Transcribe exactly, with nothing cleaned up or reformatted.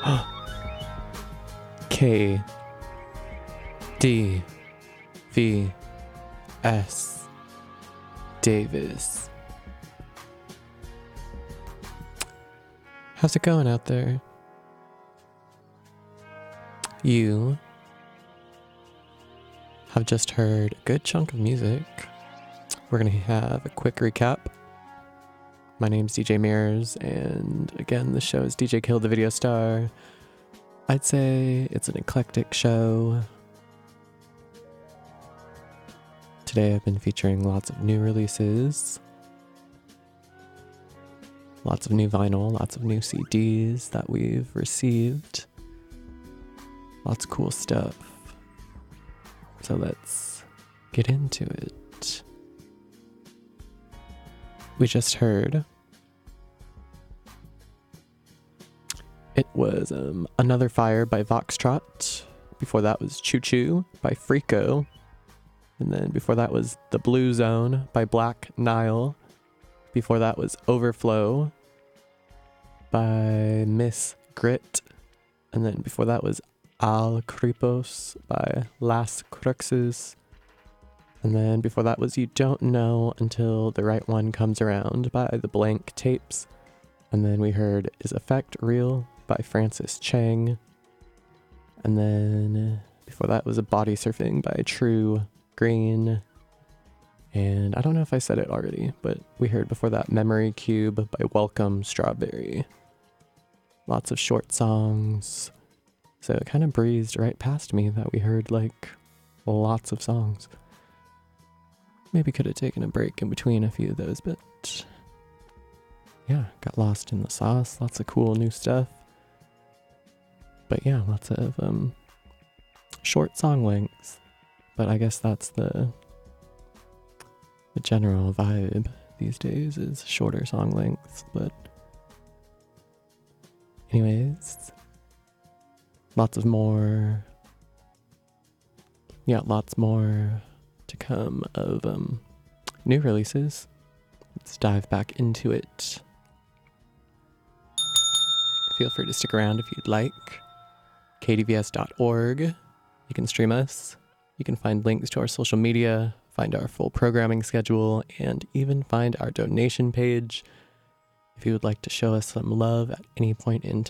K D V S Davis. How's it going out there? You have just heard a good chunk of music. We're gonna have a quick recap. My name's D J Mirrors, and again, the show is D J Kill the Video Star. I'd say it's an eclectic show. Today I've been featuring lots of new releases, lots of new vinyl, lots of new C Ds that we've received, lots of cool stuff. So let's get into it. We just heard it was um, Another Fire by Voxtrot. Before that was Choo Choo by Freako. And then before that was The Blue Zone by Black Nile. Before that was Overflow by Miss Grit. And then before that was Al Kripos by Las Cruxes. And then before that was You Don't Know Until the Right One Comes Around by The Blank Tapes. And then we heard Is Effect Real by Francis Chang. And then before that was a Body Surfing by True Green. And I don't know if I said it already, but we heard before that Memory Cube by Welcome Strawberry. Lots of short songs. So it kind of breezed right past me that we heard like lots of songs. Maybe could have taken a break in between a few of those, but yeah, got lost in the sauce. Lots of cool new stuff. But yeah, lots of um, short song lengths. But I guess that's the the general vibe these days is shorter song lengths. But anyways, lots of more, yeah, lots more to come of um, new releases. Let's dive back into it. Feel free to stick around if you'd like. K D V S dot org. You can stream us. You can find links to our social media, find our full programming schedule, and even find our donation page. If you would like to show us some love at any point in